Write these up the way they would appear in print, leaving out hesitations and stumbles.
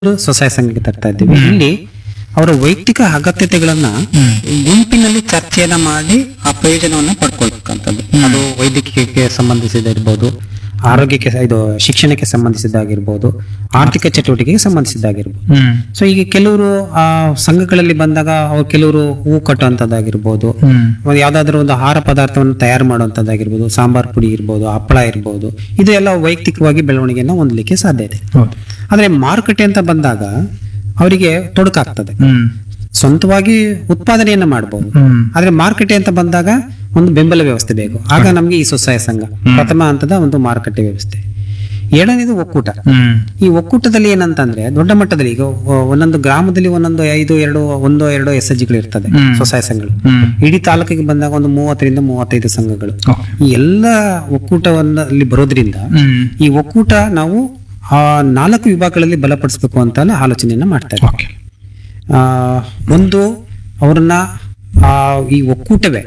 ಸ್ವಸಹಾಯ ಸಂಘಕ್ಕೆ ತರ್ತಾ ಇದ್ದೀವಿ. ಇಲ್ಲಿ ಅವರ ವೈಯಕ್ತಿಕ ಅಗತ್ಯತೆಗಳನ್ನ ಗುಂಪಿನಲ್ಲಿ ಚರ್ಚೆಯನ್ನ ಮಾಡಿ ಆ ಪ್ರಯೋಜನವನ್ನ ಪಡ್ಕೊಳ್ಬೇಕಂತದ್ದು. ಅದು ವೈದ್ಯಕೀಯಕ್ಕೆ ಸಂಬಂಧಿಸಿದಿರ್ಬೋದು, ಆರೋಗ್ಯಕ್ಕೆ ಇದು ಶಿಕ್ಷಣಕ್ಕೆ ಸಂಬಂಧಿಸಿದ್ದಾಗಿರ್ಬೋದು, ಆರ್ಥಿಕ ಚಟುವಟಿಕೆಗೆ ಸಂಬಂಧಿಸಿದ್ದಾಗಿರ್ಬೋದು. ಸೊ ಈಗ ಕೆಲವರು ಆ ಸಂಘಗಳಲ್ಲಿ ಬಂದಾಗ ಅವ್ರು ಕೆಲವರು ಹೂ ಕಟ್ಟುವಂತದ್ದಾಗಿರ್ಬೋದು, ಯಾವ್ದಾದ್ರು ಒಂದು ಆಹಾರ ಪದಾರ್ಥವನ್ನು ತಯಾರು ಮಾಡುವಂತದ್ದಾಗಿರ್ಬೋದು, ಸಾಂಬಾರ್ ಪುಡಿ ಇರ್ಬೋದು, ಹಪ್ಪಳ ಇರ್ಬೋದು, ಇದು ಎಲ್ಲ ವೈಯಕ್ತಿಕವಾಗಿ ಬೆಳವಣಿಗೆಯನ್ನು ಹೊಂದಲಿಕ್ಕೆ ಸಾಧ್ಯ ಇದೆ. ಆದ್ರೆ ಮಾರುಕಟ್ಟೆ ಅಂತ ಬಂದಾಗ ಅವರಿಗೆ ತೊಡಕಾಗ್ತದೆ. ಸ್ವಂತವಾಗಿ ಉತ್ಪಾದನೆಯನ್ನ ಮಾಡಬಹುದು, ಆದ್ರೆ ಮಾರುಕಟ್ಟೆ ಅಂತ ಬಂದಾಗ ಒಂದು ಬೆಂಬಲ ವ್ಯವಸ್ಥೆ ಬೇಕು. ಆಗ ನಮ್ಗೆ ಈ ಸ್ವಸಹಾಯ ಸಂಘ ಪ್ರಥಮ ಹಂತದ ಒಂದು ಮಾರುಕಟ್ಟೆ ವ್ಯವಸ್ಥೆ. ಎರಡನೇದು ಒಕ್ಕೂಟ. ಈ ಒಕ್ಕೂಟದಲ್ಲಿ ಏನಂತಂದ್ರೆ ದೊಡ್ಡ ಮಟ್ಟದಲ್ಲಿ ಈಗ ಒಂದೊಂದು ಗ್ರಾಮದಲ್ಲಿ ಒಂದೊಂದು 1-2 SHGಗಳು ಇರ್ತದೆ, ಸ್ವಸಹಾಯ ಸಂಘಗಳು. ಇಡೀ ತಾಲೂಕಿಗೆ ಬಂದಾಗ ಒಂದು 30-35 ಸಂಘಗಳು. ಈ ಎಲ್ಲ ಒಕ್ಕೂಟವನ್ನಲ್ಲಿ ಬರೋದ್ರಿಂದ ಈ ಒಕ್ಕೂಟ ನಾವು ಆ 4 ವಿಭಾಗಗಳಲ್ಲಿ ಬಲಪಡಿಸಬೇಕು ಅಂತ ಆಲೋಚನೆಯನ್ನ ಮಾಡ್ತಾ ಇದ್ದೀವಿ. ಒಂದು ಅವ್ರನ್ನ ಈ ಒಕ್ಕೂಟವೇ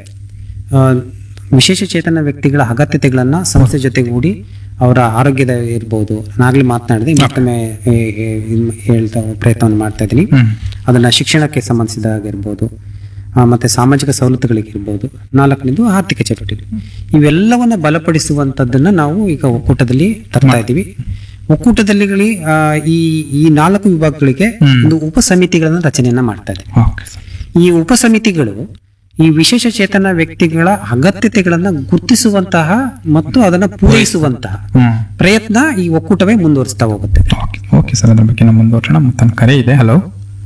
ವಿಶೇಷ ಚೇತನ ವ್ಯಕ್ತಿಗಳ ಅಗತ್ಯತೆಗಳನ್ನ ಸಂಸ್ಥೆ ಜೊತೆಗೂಡಿ ಅವರ ಆರೋಗ್ಯದ ಇರ್ಬೋದು, ನಾಗ್ಲಿ ಮಾತನಾಡಿದೆ, ಮತ್ತೊಮ್ಮೆ ಹೇಳ್ತಾ ಪ್ರಯತ್ನವನ್ನು ಮಾಡ್ತಾ ಇದ್ದೀನಿ. ಅದನ್ನ ಶಿಕ್ಷಣಕ್ಕೆ ಸಂಬಂಧಿಸಿದಾಗಿರ್ಬೋದು, ಮತ್ತೆ ಸಾಮಾಜಿಕ ಸವಲತ್ತುಗಳಿಗಿರ್ಬೋದು. 4ನೇದು ಆರ್ಥಿಕ ಚಟುವಟಿಕೆ. ಇವೆಲ್ಲವನ್ನ ಬಲಪಡಿಸುವಂತದ್ದನ್ನ ನಾವು ಈಗ ಒಕ್ಕೂಟದಲ್ಲಿ ತರ್ತಾ ಇದ್ದೀವಿ. ಒಕ್ಕೂಟದಲ್ಲಿ ಈ 4 ವಿಭಾಗಗಳಿಗೆ ಒಂದು ಉಪ ಸಮಿತಿಗಳನ್ನ ರಚನೆಯನ್ನ ಮಾಡ್ತಾ ಇದೆ. ಈ ಉಪ ಸಮಿತಿಗಳು ಈ ವಿಶೇಷ ಚೇತನ ವ್ಯಕ್ತಿಗಳ ಅಗತ್ಯತೆಗಳನ್ನ ಗುರುತಿಸುವಂತಹ ಮತ್ತು ಅದನ್ನ ಪೂರೈಸುವಂತಹ ಪ್ರಯತ್ನ ಈ ಒಕ್ಕೂಟವೇ ಮುಂದುವರಿಸ್ತಾ ಹೋಗುತ್ತೆ. ಓಕೆ ಸರ್, ಅದ್ರ ಬಗ್ಗೆ ಮುಂದುವರೋಣ. ತಮ್ಮ ಕರೆ ಇದೆ. ಹಲೋ.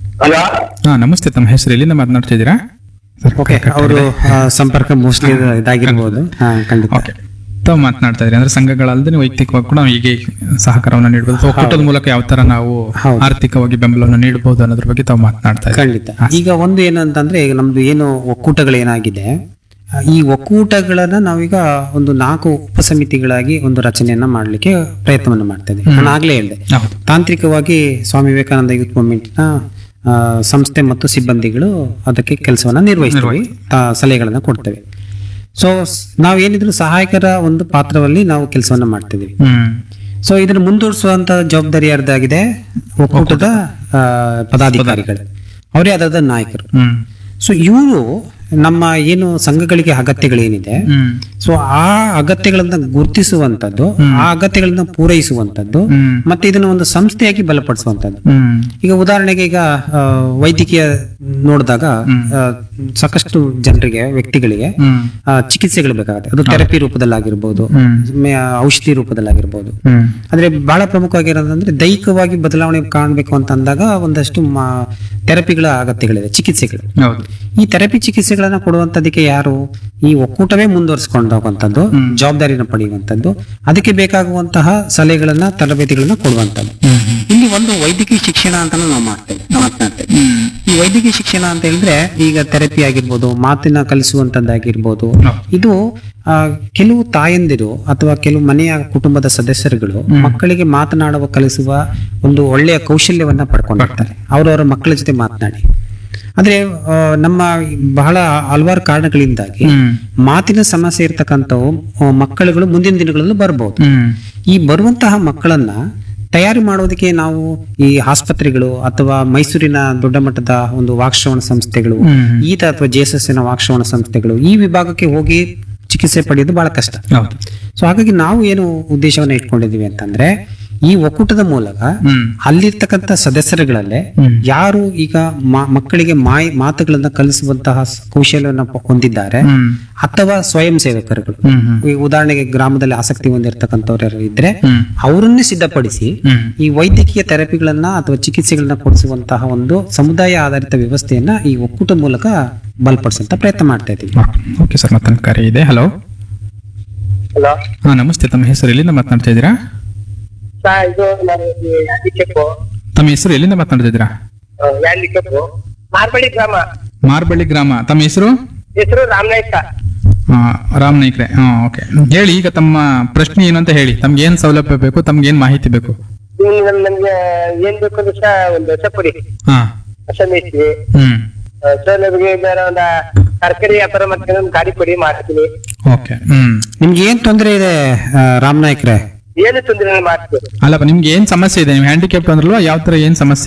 ಹಾ, ನಮಸ್ತೆ. ತಮ್ಮ ಹೆಸರು ಎಲ್ಲಿಂದ ಮಾತನಾಡ್ತಿದ್ದೀರಾ? ಓಕೆ, ಅವರು ಸಂಪರ್ಕ ಮೋಸ್ಟ್ಲಿ ಇದಾಗಿರ್ಬೋದು. ಖಂಡಿತ ತಾವು ಮಾತನಾಡ್ತಾ ಇದ್ರಿ ಅಂದ್ರೆ ಸಂಘಗಳಲ್ಲದೆ ವೈಯಕ್ತಿಕವಾಗಿ ಕೂಡ ನಾವು ಹೀಗೆ ಸಹಕಾರವನ್ನು ನೀಡಬಹುದು, ಒಕ್ಕೂಟದ ಮೂಲಕ ಯಾವ ತರ ನಾವು ಆರ್ಥಿಕವಾಗಿ ಬೆಂಬಲವನ್ನು ನೀಡಬಹುದು ಅನ್ನೋದ್ರ ಬಗ್ಗೆ ತಾವು ಮಾತನಾಡ್ತಾ ಇದ್ದೀವಿ. ಖಂಡಿತ. ಈಗ ಒಂದು ಏನಂತಂದ್ರೆ ಈಗ ನಮ್ದು ಏನು ಒಕ್ಕೂಟಗಳೇನಾಗಿದೆ, ಈ ಒಕ್ಕೂಟಗಳನ್ನ ನಾವೀಗ ಒಂದು 4 ಉಪಸಮಿತಿಗಳಾಗಿ ಒಂದು ರಚನೆಯನ್ನ ಮಾಡ್ಲಿಕ್ಕೆ ಪ್ರಯತ್ನವನ್ನು ಮಾಡ್ತಾ ಇದ್ದೀವಿ. ನಾನು ಆಗ್ಲೇ ಹೇಳಿದೆ, ತಾಂತ್ರಿಕವಾಗಿ ಸ್ವಾಮಿ ವಿವೇಕಾನಂದ ಯೂತ್ ಮೂವ್ಮೆಂಟ್ನ ಸಂಸ್ಥೆ ಮತ್ತು ಸಿಬ್ಬಂದಿಗಳು ಅದಕ್ಕೆ ಕೆಲಸವನ್ನ ನಿರ್ವಹಿಸ್ತೀವಿ, ಸಲಹೆಗಳನ್ನ ಕೊಡ್ತೇವೆ. ಸೊ ನಾವೇನಿದ್ರು ಸಹಾಯಕರ ಒಂದು ಪಾತ್ರದಲ್ಲಿ ನಾವು ಕೆಲಸವನ್ನ ಮಾಡ್ತಿದೀವಿ. ಸೊ ಇದನ್ನು ಮುಂದುವರಿಸುವಂತ ಜವಾಬ್ದಾರಿ ಯಾರ್ದಾಗಿದೆ? ಒಕ್ಕೂಟದ ಪದಾಧಿಕಾರಿಗಳು, ಅವರೇ ಆದ ನಾಯಕರು. ಸೊ ಇವರು ನಮ್ಮ ಏನು ಸಂಘಗಳಿಗೆ ಅಗತ್ಯಗಳೇನಿದೆ, ಸೊ ಆ ಅಗತ್ಯಗಳನ್ನ ಗುರುತಿಸುವಂತದ್ದು, ಆ ಅಗತ್ಯಗಳನ್ನ ಪೂರೈಸುವಂತದ್ದು, ಮತ್ತೆ ಇದನ್ನ ಒಂದು ಸಂಸ್ಥೆಯಾಗಿ ಬಲಪಡಿಸುವಂತದ್ದು. ಈಗ ಉದಾಹರಣೆಗೆ ಈಗ ವೈದ್ಯಕೀಯ ನೋಡಿದಾಗ ಸಾಕಷ್ಟು ಜನರಿಗೆ, ವ್ಯಕ್ತಿಗಳಿಗೆ ಚಿಕಿತ್ಸೆಗಳು ಬೇಕಾಗುತ್ತೆ. ಅದು ಥೆರಪಿ ರೂಪದಲ್ಲಾಗಿರ್ಬೋದು, ಔಷಧಿ ರೂಪದಲ್ಲಾಗಿರ್ಬೋದು. ಆದ್ರೆ ಬಹಳ ಪ್ರಮುಖವಾಗಿರೋದಂದ್ರೆ ದೈಹಿಕವಾಗಿ ಬದಲಾವಣೆ ಕಾಣಬೇಕು ಅಂತ ಅಂದಾಗ ಒಂದಷ್ಟು ಥೆರಪಿಗಳ ಅಗತ್ಯಗಳಿದೆ, ಚಿಕಿತ್ಸೆಗಳು. ಈ ಥೆರಪಿ ಚಿಕಿತ್ಸೆಗಳನ್ನ ಕೊಡುವಂತದಕ್ಕೆ ಯಾರು? ಈ ಒಕ್ಕೂಟವೇ ಮುಂದುವರಿಸಿಕೊಂಡು ಹೋಗುವಂತದ್ದು, ಜವಾಬ್ದಾರಿನ ಪಡೆಯುವಂತದ್ದು, ಅದಕ್ಕೆ ಬೇಕಾಗುವಂತಹ ಸಲಹೆಗಳನ್ನ, ತರಬೇತಿಗಳನ್ನ ಕೊಡುವಂತದ್ದು. ಇಲ್ಲಿ ಒಂದು ವೈದ್ಯಕೀಯ ಶಿಕ್ಷಣ ಅಂತ ನಾವು ಮಾತನಾಡ್ತೇವೆ. ಈ ವೈದ್ಯಕೀಯ ಶಿಕ್ಷಣ ಅಂತ ಹೇಳಿದ್ರೆ ಈಗ ಥೆರಪಿ ಆಗಿರ್ಬೋದು, ಮಾತಿನ ಕಲಿಸುವಂತದ್ದಾಗಿರ್ಬೋದು. ಇದು ಕೆಲವು ತಾಯಂದಿರು ಅಥವಾ ಕೆಲವು ಮನೆಯ ಕುಟುಂಬದ ಸದಸ್ಯರುಗಳು ಮಕ್ಕಳಿಗೆ ಮಾತನಾಡುವ ಕಲಿಸುವ ಒಂದು ಒಳ್ಳೆಯ ಕೌಶಲ್ಯವನ್ನ ಪಡ್ಕೊಂಡಿರ್ತಾರೆ ಅವರವರ ಮಕ್ಕಳ ಜೊತೆ ಮಾತನಾಡಿ. ಆದ್ರೆ ನಮ್ಮ ಬಹಳ ಹಲವಾರು ಕಾರಣಗಳಿಂದಾಗಿ ಮಾತಿನ ಸಮಸ್ಯೆ ಇರ್ತಕ್ಕಂಥವು ಮಕ್ಕಳುಗಳು ಮುಂದಿನ ದಿನಗಳಲ್ಲೂ ಬರಬಹುದು. ಈ ಬರುವಂತಹ ಮಕ್ಕಳನ್ನ ತಯಾರಿ ಮಾಡೋದಕ್ಕೆ ನಾವು ಈ ಆಸ್ಪತ್ರೆಗಳು ಅಥವಾ ಮೈಸೂರಿನ ದೊಡ್ಡ ಮಟ್ಟದ ಒಂದು ವಾಕ್ಶ್ರವಣ ಸಂಸ್ಥೆಗಳು, ಈತ ಅಥವಾ ಜೆಎಸ್ಎಸ್ ವಾಕ್ಶ್ರವಣ ಸಂಸ್ಥೆಗಳು, ಈ ವಿಭಾಗಕ್ಕೆ ಹೋಗಿ ಚಿಕಿತ್ಸೆ ಪಡೆಯೋದು ಬಹಳ ಕಷ್ಟ. ಸೊ ಹಾಗಾಗಿ ನಾವು ಏನು ಉದ್ದೇಶವನ್ನ ಇಟ್ಕೊಂಡಿದೀವಿ ಅಂತಂದ್ರೆ, ಈ ಒಕ್ಕೂಟದ ಮೂಲಕ ಅಲ್ಲಿರ್ತಕ್ಕಂಥ ಸದಸ್ಯರುಗಳಲ್ಲೇ ಯಾರು ಈಗ ಮಕ್ಕಳಿಗೆ ಮಾತುಗಳನ್ನ ಕಲಿಸುವಂತಹ ಕೌಶಲ್ಯವನ್ನ ಹೊಂದಿದ್ದಾರೆ ಅಥವಾ ಸ್ವಯಂ ಸೇವಕರುಗಳು, ಈ ಉದಾಹರಣೆಗೆ ಗ್ರಾಮದಲ್ಲಿ ಆಸಕ್ತಿ ಹೊಂದಿರತಕ್ಕಂಥವ್ರು ಯಾರು ಇದ್ರೆ ಅವರನ್ನೇ ಸಿದ್ಧಪಡಿಸಿ ಈ ವೈದ್ಯಕೀಯ ಥೆರಪಿಗಳನ್ನ ಅಥವಾ ಚಿಕಿತ್ಸೆಗಳನ್ನ ಕೊಡಿಸುವಂತಹ ಒಂದು ಸಮುದಾಯ ಆಧಾರಿತ ವ್ಯವಸ್ಥೆಯನ್ನ ಈ ಒಕ್ಕೂಟದ ಮೂಲಕ ಬಲಪಡಿಸುವಂತ ಪ್ರಯತ್ನ ಮಾಡ್ತಾ ಇದ್ದೀವಿ. ಓಕೆ ಸರ್, ಮತ್ತೊಂದು ಕರೆ ಇದೆ. ಹಲೋ. ಹಾ, ನಮಸ್ತೆ. ತಮ್ಮ ಹೆಸರು ಎಲ್ಲಿಂದ ಮಾತನಾಡ್ತಾ ಇದ್ದೀರಾ? ತಮ್ಮ ಹೆಸರು ಎಲ್ಲಿಂದ ಮಾತನಾಡ್ತಾ ಇದ್ದೀರಾ? ಮಾರ್ಬಳ್ಳಿ ಗ್ರಾಮ. ತಮ್ಮ ಹೆಸರು? ರಾಮ್ ನಾಯ್ಕ್ರೆ. ಓಕೆ, ಹೇಳಿ. ಈಗ ತಮ್ಮ ಪ್ರಶ್ನೆ ಏನು ಅಂತ ಹೇಳಿ. ತಮ್ಗೆ ಏನ್ ಸೌಲಭ್ಯ ಬೇಕು, ತಮ್ಗೆ ಏನ್ ಮಾಹಿತಿ ಬೇಕು? ನಮ್ಗೆ ಏನ್ ಬೇಕು ಅಂದ್ರೆ ಒಂದು ಹೊಸ ಪುಡಿ, ಹೊಸ ಮೇಸ್ತ್ರಿ, ನಮಗೆ ಒಂದು ತರಕಾರಿ ವ್ಯಾಪಾರ ಮಾಡ್ತೀನಿ, ಒಂದು ಗಾಡಿ ಪುಡಿ ಮಾಡ್ತೀನಿ. ಓಕೆ. ನಿಮ್ಗೆ ಏನ್ ತೊಂದರೆ ಇದೆ ರಾಮ್ ನಾಯ್ಕ್ರೆ? ಏನು ತೊಂದರೆ ಮಾಡ್ತೀವಿ. ಅಲ್ಲಪ್ಪ ನಿಮ್ಗೆ ಏನ್ ಸಮಸ್ಯೆ ಇದೆ, ನೀವು ಹ್ಯಾಂಡಿಕ್ಯಾಪ್ಟ್ ಅಂದ್ರಲ್ವಾ, ಯಾವ ತರ ಏನ್ ಸಮಸ್ಯೆ